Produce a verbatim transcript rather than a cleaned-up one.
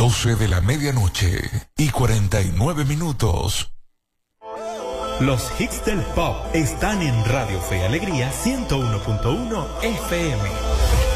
doce de la medianoche y cuarenta y nueve minutos. Los hits del pop están en Radio Fe y Alegría ciento uno punto uno F M.